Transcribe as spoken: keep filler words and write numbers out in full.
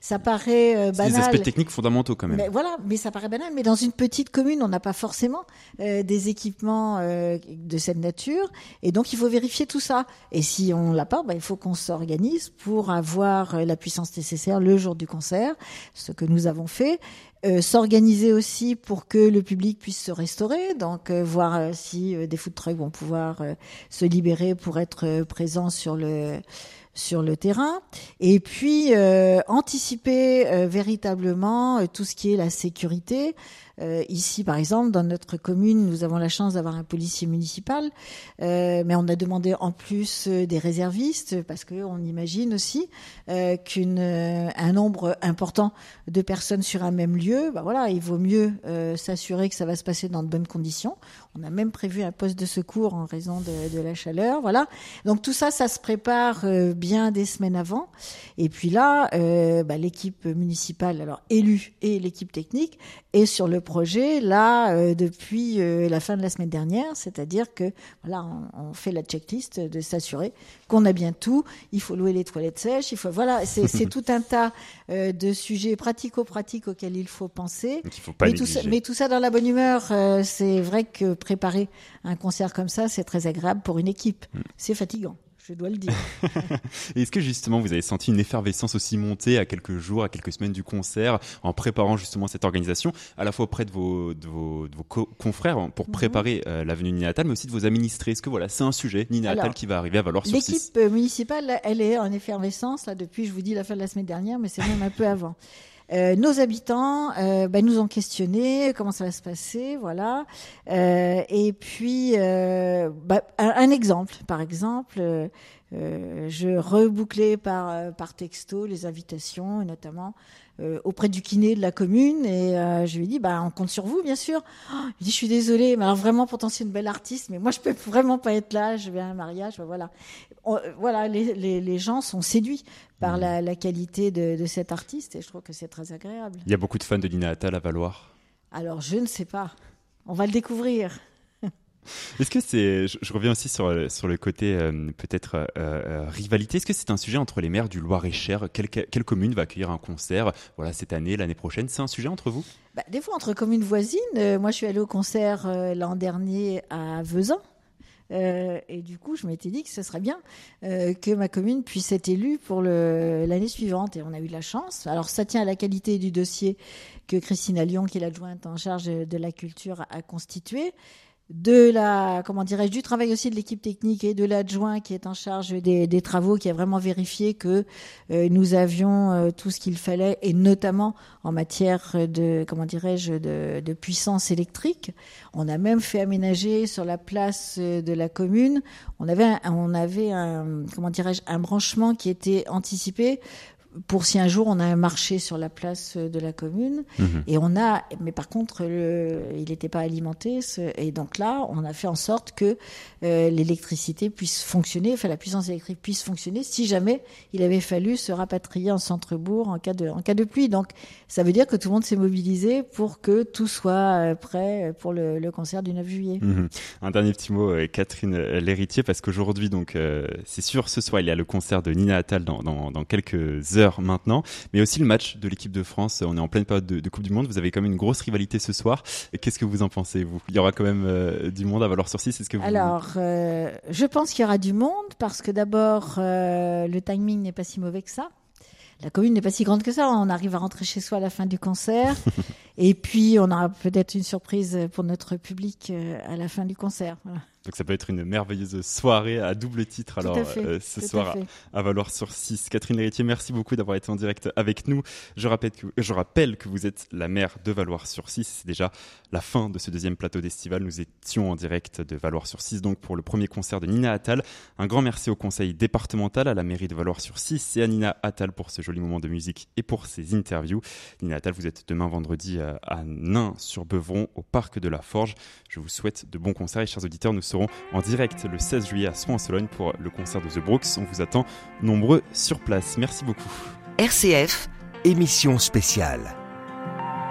Ça paraît euh, banal. C'est des aspects techniques fondamentaux quand même. Mais voilà, mais ça paraît banal. Mais dans une petite commune, on n'a pas forcément euh, des équipements euh, de cette nature, et donc il faut vérifier tout ça. Et si on l'a pas, bah, il faut qu'on s'organise pour avoir la puissance nécessaire le jour du concert, ce que nous avons fait. Euh, s'organiser aussi pour que le public puisse se restaurer, donc euh, voir euh, si euh, des food trucks vont pouvoir euh, se libérer pour être euh, présents sur le sur le terrain, et puis euh, anticiper euh, véritablement euh, tout ce qui est la sécurité. Euh, ici, par exemple, dans notre commune, nous avons la chance d'avoir un policier municipal, euh, mais on a demandé en plus euh, des réservistes, parce qu'on imagine aussi euh, qu'une euh, un nombre important de personnes sur un même lieu, bah voilà, il vaut mieux euh, s'assurer que ça va se passer dans de bonnes conditions. On a même prévu un poste de secours en raison de, de la chaleur, voilà. Donc tout ça, ça se prépare euh, bien des semaines avant. Et puis là, euh, bah, l'équipe municipale, alors élue, et l'équipe technique est sur le projet là euh, depuis euh, la fin de la semaine dernière, c'est-à-dire que voilà, on, on fait la checklist de s'assurer qu'on a bien tout. Il faut louer les toilettes sèches, il faut voilà, c'est, c'est tout un tas euh, de sujets pratico-pratiques auxquels il faut penser. Donc, il faut pas mais, tout ça, mais tout ça dans la bonne humeur. Euh, c'est vrai que préparer un concert comme ça, c'est très agréable pour une équipe. Mm. C'est fatigant. Je dois le dire. Et est-ce que justement vous avez senti une effervescence aussi monter à quelques jours, à quelques semaines du concert, en préparant justement cette organisation, à la fois auprès de vos, de vos, de vos co- confrères pour préparer euh, la venue de Nina Attal, mais aussi de vos administrés? Est-ce que voilà, c'est un sujet, Nina Attal, qui va arriver à Valoir-sur-Cisse? L'équipe municipale, elle est en effervescence là depuis, je vous dis, la fin de la semaine dernière, mais c'est même un peu avant. Euh, nos habitants euh, bah, nous ont questionné comment ça va se passer, voilà. Euh, et puis, euh, bah, un, un exemple, par exemple, euh, euh, je rebouclais par par texto les invitations, et notamment euh, auprès du kiné de la commune, et euh, je lui ai dit, bah, on compte sur vous, bien sûr. Oh, il dit, je suis désolée, mais alors vraiment, pourtant c'est une belle artiste, mais moi je peux vraiment pas être là, je vais à un mariage, voilà. On, voilà, les, les, les gens sont séduits par mmh. la, la qualité de, de cet artiste, et je trouve que c'est très agréable. Il y a beaucoup de fans de Nina Attal à Valoir? Alors, je ne sais pas. On va le découvrir. Est-ce que c'est, je, je reviens aussi sur, sur le côté euh, peut-être euh, euh, rivalité, est-ce que c'est un sujet entre les maires du Loir-et-Cher? Quelle, quelle commune va accueillir un concert voilà, cette année, l'année prochaine? C'est un sujet entre vous? Bah, des fois, entre communes voisines. Euh, moi, je suis allée au concert euh, l'an dernier à Vezin. Euh, et du coup, je m'étais dit que ce serait bien euh, que ma commune puisse être élue pour le, l'année suivante. Et on a eu de la chance. Alors, ça tient à la qualité du dossier que Christine Allion, qui est l'adjointe en charge de la culture, a constitué. De la, comment dirais-je, du travail aussi de l'équipe technique et de l'adjoint qui est en charge des, des travaux, qui a vraiment vérifié que euh, nous avions euh, tout ce qu'il fallait, et notamment en matière de, comment dirais-je, de, de puissance électrique. On a même fait aménager sur la place de la commune. On avait, un, on avait un, comment dirais-je, un branchement qui était anticipé pour si un jour on a un marché sur la place de la commune, mmh. et on a, mais par contre le, il n'était pas alimenté, ce, et donc là on a fait en sorte que euh, l'électricité puisse fonctionner, enfin la puissance électrique puisse fonctionner si jamais il avait fallu se rapatrier en centre-bourg en cas de, en cas de pluie. Donc ça veut dire que tout le monde s'est mobilisé pour que tout soit prêt pour le, le concert du neuf juillet. Mmh. Un dernier petit mot, Catherine L'Héritier, parce qu'aujourd'hui donc euh, c'est sûr, ce soir il y a le concert de Nina Attal dans, dans, dans quelques heures maintenant, mais aussi le match de l'équipe de France. On est en pleine période de, de Coupe du Monde. Vous avez quand même une grosse rivalité ce soir. Qu'est-ce que vous en pensez, vous? Il y aura quand même euh, du monde à Valoir-sur-Cisse. Est-ce que vous... Alors, euh, je pense qu'il y aura du monde parce que d'abord, euh, le timing n'est pas si mauvais que ça. La commune n'est pas si grande que ça. On arrive à rentrer chez soi à la fin du concert. Et puis, on aura peut-être une surprise pour notre public à la fin du concert. Voilà. Donc ça peut être une merveilleuse soirée à double titre alors euh, ce soir à, à Valoir-sur-Cisse. Catherine L'Héritier, merci beaucoup d'avoir été en direct avec nous. Je rappelle que, je rappelle que vous êtes la maire de Valoir-sur-Cisse. C'est déjà la fin de ce deuxième plateau d'Estival. Nous étions en direct de Valoir-sur-Cisse donc pour le premier concert de Nina Attal. Un grand merci au conseil départemental, à la mairie de Valoir-sur-Cisse et à Nina Attal pour ce joli moment de musique et pour ses interviews. Nina Attal, vous êtes demain vendredi à Nain-sur-Beuvron au parc de la Forge. Je vous souhaite de bons concerts et chers auditeurs, nous serons en direct le seize juillet à Soins-en-Sologne pour le concert de The Brooks. On vous attend nombreux sur place. Merci beaucoup. R C F, émission spéciale.